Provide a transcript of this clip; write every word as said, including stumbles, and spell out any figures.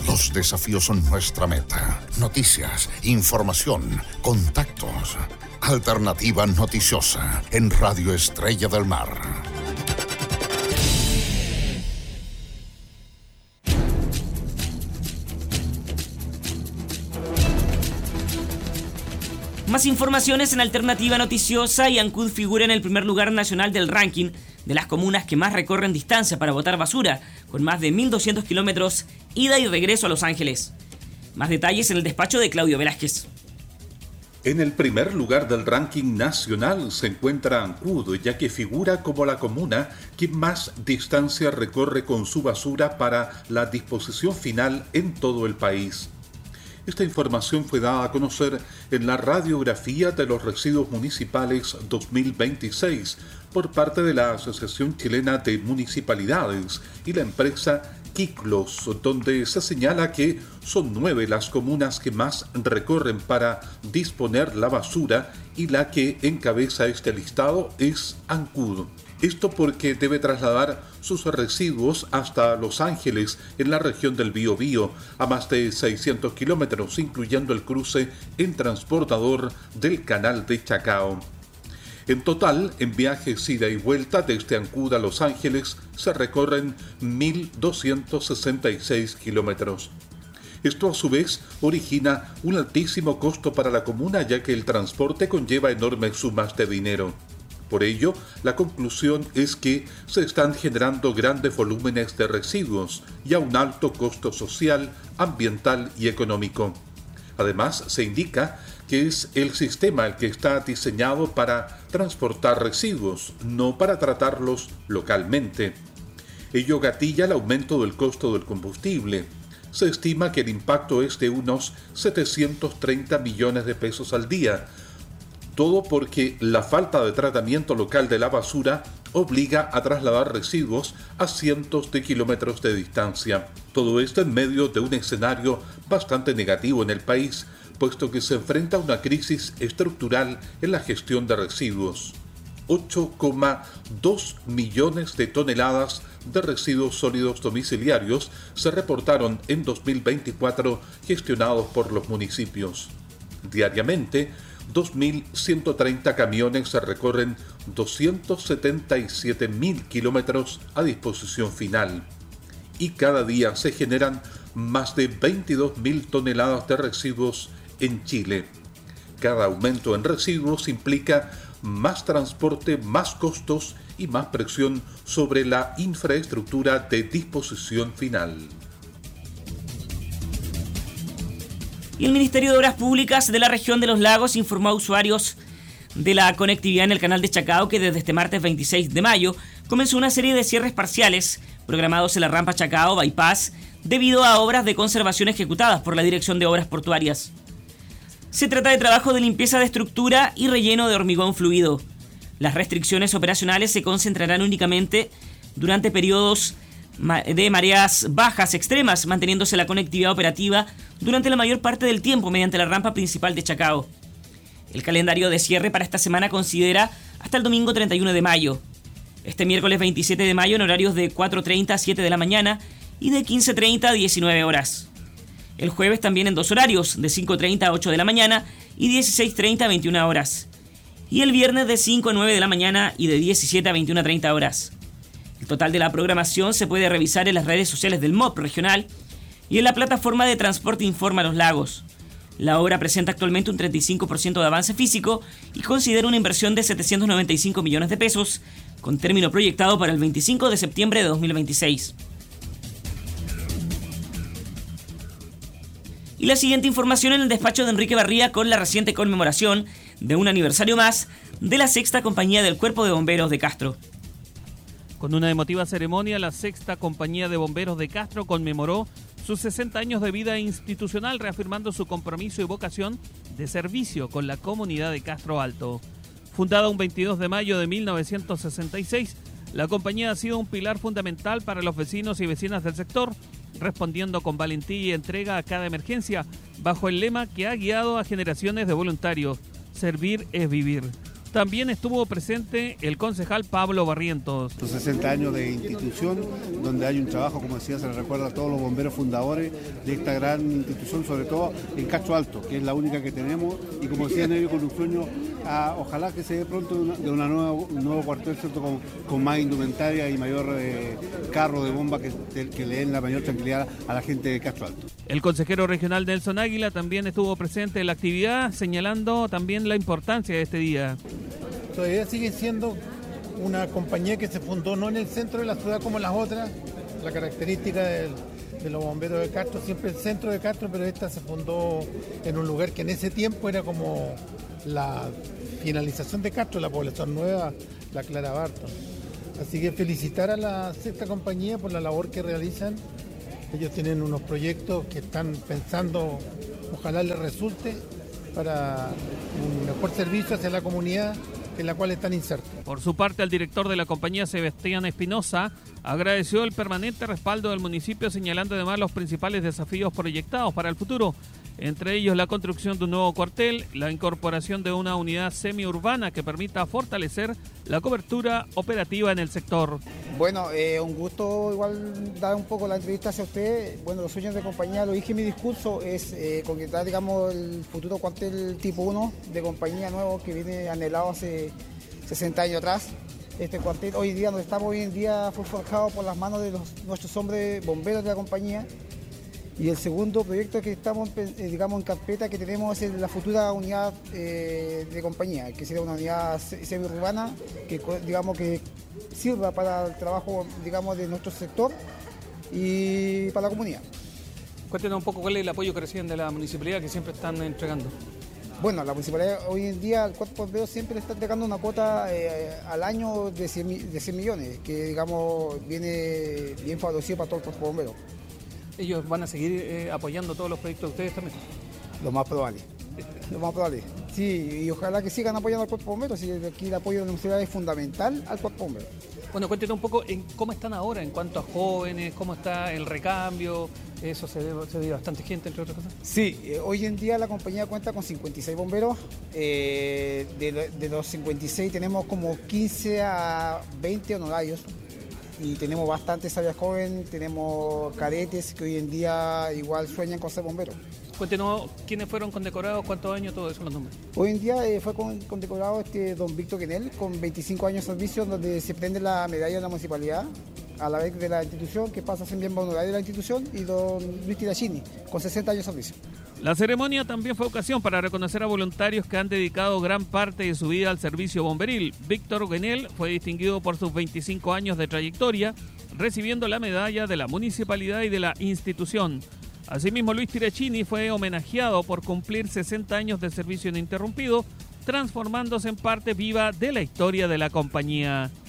Los desafíos son nuestra meta. Noticias, información, contactos. Alternativa Noticiosa en Radio Estrella del Mar. Más informaciones en Alternativa Noticiosa. y Ancud figura en el primer lugar nacional del ranking de las comunas que más recorren distancia para botar basura, con más de mil doscientos kilómetros ida y regreso a Los Ángeles. Más detalles en el despacho de Claudio Velázquez. En el primer lugar del ranking nacional se encuentra Ancud, ya que figura como la comuna que más distancia recorre con su basura para la disposición final en todo el país. Esta información fue dada a conocer en la radiografía de los residuos municipales dos mil veintiséis por parte de la Asociación Chilena de Municipalidades y la empresa Kiklos, donde se señala que son nueve las comunas que más recorren para disponer la basura y la que encabeza este listado es Ancud. Esto porque debe trasladar sus residuos hasta Los Ángeles, en la región del Biobío, a más de seiscientos kilómetros, incluyendo el cruce en transportador del canal de Chacao. En total, en viajes ida y vuelta desde Ancud a Los Ángeles, se recorren mil doscientos sesenta y seis kilómetros. Esto a su vez origina un altísimo costo para la comuna, ya que el transporte conlleva enormes sumas de dinero. Por ello, la conclusión es que se están generando grandes volúmenes de residuos y a un alto costo social, ambiental y económico. Además, se indica que es el sistema el que está diseñado para transportar residuos, no para tratarlos localmente. Ello gatilla el aumento del costo del combustible. Se estima que el impacto es de unos setecientos treinta millones de pesos al día, todo porque la falta de tratamiento local de la basura obliga a trasladar residuos a cientos de kilómetros de distancia. Todo esto en medio de un escenario bastante negativo en el país, puesto que se enfrenta a una crisis estructural en la gestión de residuos. ocho coma dos millones de toneladas de residuos sólidos domiciliarios se reportaron en dos mil veinticuatro gestionados por los municipios. Diariamente, dos mil ciento treinta camiones se recorren doscientos setenta y siete mil kilómetros a disposición final. Y cada día se generan más de veintidós mil toneladas de residuos en Chile. Cada aumento en residuos implica más transporte, más costos y más presión sobre la infraestructura de disposición final. Y el Ministerio de Obras Públicas de la región de Los Lagos informó a usuarios de la conectividad en el canal de Chacao que desde este martes veintiséis de mayo comenzó una serie de cierres parciales programados en la rampa Chacao Bypass debido a obras de conservación ejecutadas por la Dirección de Obras Portuarias. Se trata de trabajo de limpieza de estructura y relleno de hormigón fluido. Las restricciones operacionales se concentrarán únicamente durante periodos de mareas bajas extremas, manteniéndose la conectividad operativa durante la mayor parte del tiempo mediante la rampa principal de Chacao. El calendario de cierre para esta semana considera hasta el domingo treinta y uno de mayo. Este miércoles veintisiete de mayo en horarios de cuatro treinta a siete de la mañana y de quince treinta a diecinueve horas. El jueves también en dos horarios, de cinco treinta a ocho de la mañana y dieciséis treinta a veintiuna horas. Y el viernes de cinco a nueve de la mañana y de diecisiete a veintiuna treinta horas. El total de la programación se puede revisar en las redes sociales del M O P regional y en la plataforma de Transporte Informa Los Lagos. La obra presenta actualmente un treinta y cinco por ciento de avance físico y considera una inversión de setecientos noventa y cinco millones de pesos, con término proyectado para el veinticinco de septiembre de dos mil veintiséis. Y la siguiente información en el despacho de Enrique Barría con la reciente conmemoración de un aniversario más de la Sexta Compañía del Cuerpo de Bomberos de Castro. Con una emotiva ceremonia, la Sexta Compañía de Bomberos de Castro conmemoró sus sesenta años de vida institucional, reafirmando su compromiso y vocación de servicio con la comunidad de Castro Alto. Fundada un veintidós de mayo de mil novecientos sesenta y seis, la compañía ha sido un pilar fundamental para los vecinos y vecinas del sector, respondiendo con valentía y entrega a cada emergencia, bajo el lema que ha guiado a generaciones de voluntarios: servir es vivir. También estuvo presente el concejal Pablo Barrientos. sesenta años de institución, donde hay un trabajo, como decía, se le recuerda a todos los bomberos fundadores de esta gran institución, sobre todo en Castro Alto, que es la única que tenemos, y como decían ellos, con un sueño, a, ojalá que se dé pronto de, una, de una nueva, un nuevo cuartel, ¿cierto? Con, con más indumentaria y mayor eh, carro de bomba que, que le den la mayor tranquilidad a la gente de Castro Alto. El consejero regional Nelson Águila también estuvo presente en la actividad, señalando también la importancia de este día. Todavía sigue siendo una compañía que se fundó no en el centro de la ciudad como las otras. La característica del, de los bomberos de Castro, siempre el centro de Castro, pero esta se fundó en un lugar que en ese tiempo era como la finalización de Castro, la población nueva, la Clara Barton. Así que felicitar a la sexta compañía por la labor que realizan. Ellos tienen unos proyectos que están pensando, ojalá les resulte, para un mejor servicio hacia la comunidad en la cual están insertos. Por su parte, el director de la compañía, Sebastián Espinosa, agradeció el permanente respaldo del municipio, señalando además los principales desafíos proyectados para el futuro, entre ellos la construcción de un nuevo cuartel, la incorporación de una unidad semiurbana que permita fortalecer la cobertura operativa en el sector. Bueno, eh, un gusto igual dar un poco la entrevista hacia usted. Bueno, los sueños de compañía, lo dije en mi discurso, es eh, concretar, digamos, el futuro cuartel tipo uno de compañía nuevo que viene anhelado hace sesenta años atrás. Este cuartel hoy en día, donde estamos hoy en día, fue forjado por las manos de los, nuestros hombres bomberos de la compañía. Y el segundo proyecto que estamos, eh, digamos, en carpeta que tenemos es la futura unidad eh, de compañía, que sería una unidad semiurbana que, digamos, que sirva para el trabajo, digamos, de nuestro sector y para la comunidad. Cuéntenos un poco cuál es el apoyo que reciben de la municipalidad, que siempre están entregando. Bueno, la municipalidad hoy en día al cuerpo de bomberos siempre le está entregando una cuota eh, al año de cien millones, que, digamos, viene bien favorecido para todo el cuerpo de bomberos. ¿Ellos van a seguir eh, apoyando todos los proyectos de ustedes también? Lo más probable, lo más probable. Sí, y ojalá que sigan apoyando al cuerpo de bomberos, y aquí el apoyo de la municipalidad es fundamental al cuerpo de bomberos. Bueno, cuéntenos un poco en cómo están ahora en cuanto a jóvenes, cómo está el recambio, eso se ve, se ve bastante gente, entre otras cosas. Sí, eh, hoy en día la compañía cuenta con cincuenta y seis bomberos, eh, de, de los cincuenta y seis tenemos como quince a veinte honorarios. Y tenemos bastantes áreas jóvenes, tenemos cadetes que hoy en día igual sueñan con ser bomberos. Cuéntenos quiénes fueron condecorados, cuántos años, todo eso, los nombres. Hoy en día eh, fue con, condecorado este don Víctor Quenel con veinticinco años de servicio, donde se prende la medalla de la municipalidad a la vez de la institución, que pasa a ser miembro honorario de la institución, y don Luis Tirachini con sesenta años de servicio. La ceremonia también fue ocasión para reconocer a voluntarios que han dedicado gran parte de su vida al servicio bomberil. Víctor Guenel fue distinguido por sus veinticinco años de trayectoria, recibiendo la medalla de la municipalidad y de la institución. Asimismo, Luis Tirachini fue homenajeado por cumplir sesenta años de servicio ininterrumpido, transformándose en parte viva de la historia de la compañía.